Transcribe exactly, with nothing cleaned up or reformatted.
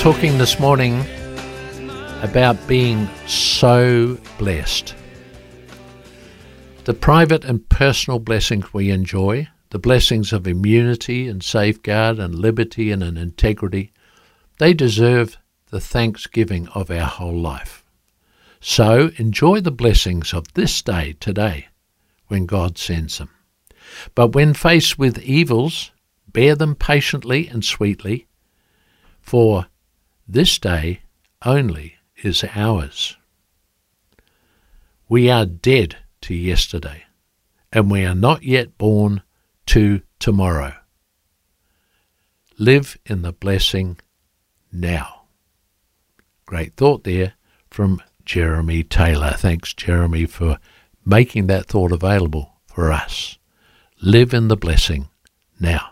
talking this morning about being so blessed. The private and personal blessings we enjoy, the blessings of immunity and safeguard and liberty and an integrity, they deserve the thanksgiving of our whole life. So enjoy the blessings of this day today when God sends them. But when faced with evils, bear them patiently and sweetly, for this day only is ours. We are dead to yesterday, and we are not yet born to tomorrow. Live in the blessing now. Great thought there from Jeremy Taylor. Thanks, Jeremy, for making that thought available for us. Live in the blessing now.